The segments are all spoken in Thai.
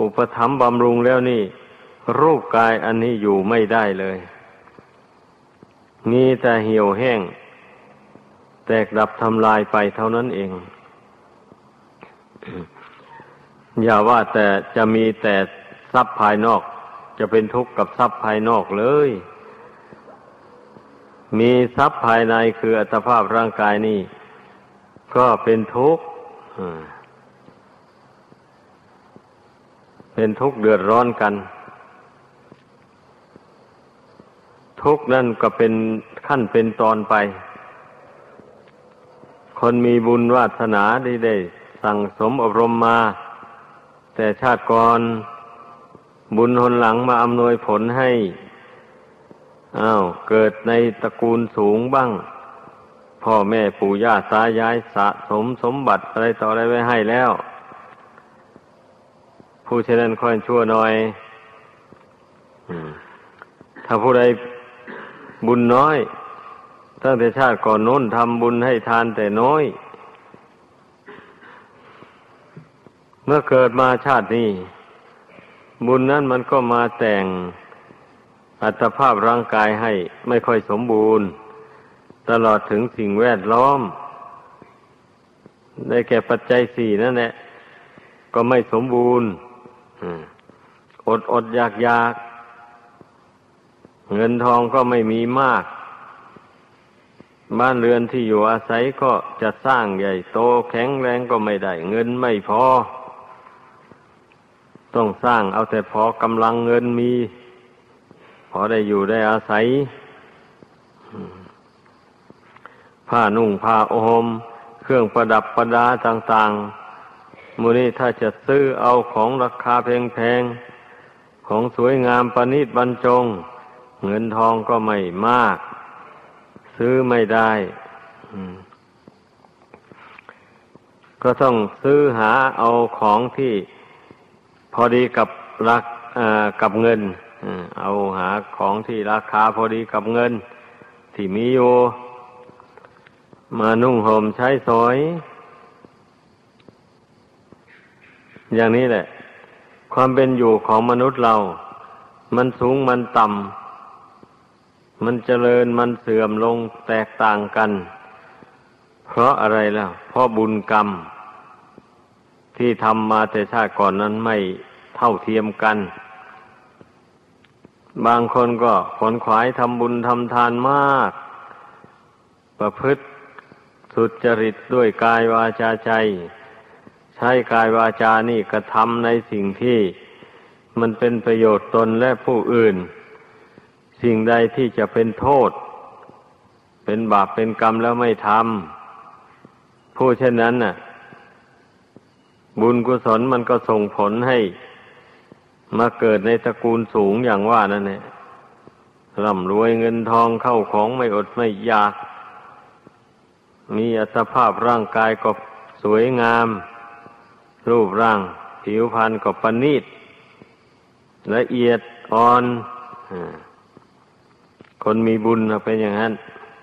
อุปถัมภ์บำรุงแล้วนี่รูปกายอันนี้อยู่ไม่ได้เลยมีแต่เหี่ยวแห้งแตกดับทำลายไปเท่านั้นเอง อย่าว่าแต่จะมีแต่ทรัพย์ภายนอกจะเป็นทุกข์กับทรัพย์ภายนอกเลยมีทรัพย์ภายในคืออัตภาพร่างกายนี่ก็เป็นทุกข์เป็นทุกข์เดือดร้อนกันทุกข์นั่นก็เป็นขั้นเป็นตอนไปคนมีบุญวาสนาได้สั่งสมอบรมมาแต่ชาติก่อนบุญหนหลังมาอำนวยผลให้เกิดในตระกูลสูงบ้างพ่อแม่ปู่ย่าตายายสะสมสมบัติอะไรต่ออะไรไว้ให้แล้วผู้เช่นนั้นค่อยชั่วหน่อยถ้าผู้ใดบุญน้อยตั้งแต่ชาติก่อนโน้นทำบุญให้ทานแต่น้อยเมื่อเกิดมาชาตินี้บุญนั้นมันก็มาแต่งอัตภาพร่างกายให้ไม่ค่อยสมบูรณ์ตลอดถึงสิ่งแวดล้อมได้แก่ปัจจัยสี่นั่นแหละก็ไม่สมบูรณ์อดอยากเงินทองก็ไม่มีมากบ้านเรือนที่อยู่อาศัยก็จะสร้างใหญ่โตแข็งแรงก็ไม่ได้เงินไม่พอต้องสร้างเอาแต่พอกำลังเงินมีพอได้อยู่ได้อาศัยผ้านุ่งผ้าห่มเครื่องประดับประดาต่างๆมื้อนี้ถ้าจะซื้อเอาของราคาแพงๆของสวยงามประณีตบรรจงเงินทองก็ไม่มากซื้อไม่ได้ก็ต้องซื้อหาเอาของที่พอดีกับกับเงินเอาหาของที่ราคาพอดีกับเงินที่มีอยู่มานุ่งห่มใช้สอยอย่างนี้แหละความเป็นอยู่ของมนุษย์เรามันสูงมันต่ำมันเจริญมันเสื่อมลงแตกต่างกันเพราะอะไรล่ะเพราะบุญกรรมที่ทำมาแต่ชาติก่อนนั้นไม่เท่าเทียมกันบางคนก็ขวนขวายทำบุญทำทานมากประพฤติสุจริตด้วยกายวาจาใจใช้กายวาจานี่กระทำในสิ่งที่มันเป็นประโยชน์ตนและผู้อื่นสิ่งใดที่จะเป็นโทษเป็นบาปเป็นกรรมแล้วไม่ทำผู้เช่นนั้นน่ะบุญกุศลมันก็ส่งผลให้มาเกิดในตระกูลสูงอย่างว่านั่นแหละร่ำรวยเงินทองเข้าของไม่อดไม่อยากมีอัตภาพร่างกายก็สวยงามรูปร่างผิวพรรณก็ประณีตละเอียดอ่อนคนมีบุญเป็นอย่างนั้น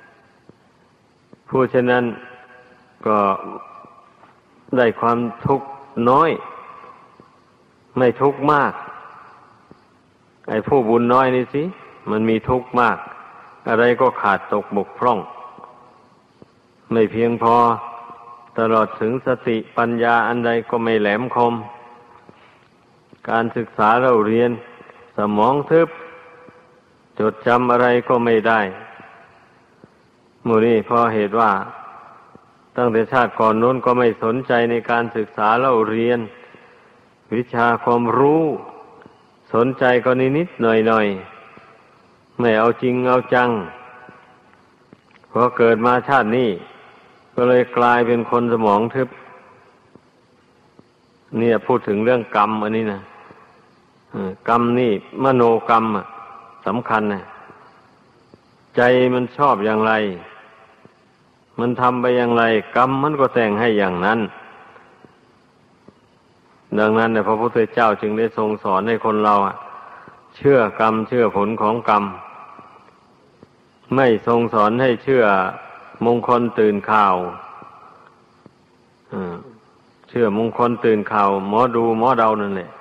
ผู้เช่นนั้นก็ได้ความทุกข์น้อยไม่ทุกข์มากไอ้ผู้บุญน้อยนี่สิมันมีทุกข์มากอะไรก็ขาดตกบกพร่องไม่เพียงพอตลอดถึงสติปัญญาอันใดก็ไม่แหลมคมการศึกษาเราเรียนสมองทึบจดจำอะไรก็ไม่ได้หมู่นี้เพราะเหตุว่าตั้งแต่ชาติก่อนนู้นก็ไม่สนใจในการศึกษาเราเรียนวิชาความรู้สนใจก็นิดๆหน่อยๆไม่เอาจริงเอาจังพอเกิดมาชาตินี้ก็เลยกลายเป็นคนสมองทึบเนี่ยพูดถึงเรื่องกรรมอันนี้นะกรรมนี่มโนกรรมสำคัญนะใจมันชอบอย่างไรมันทำไปอย่างไรกรรมมันก็แต่งให้อย่างนั้นดังนั้นพระพุทธเจ้าจึงได้ทรงสอนให้คนเราเชื่อกรรมเชื่อผลของกรรมไม่ทรงสอนให้เชื่อมงคลตื่นข่าวเชื่อมงคลตื่นข่าวหมอดูหมอเดานั่นแหละ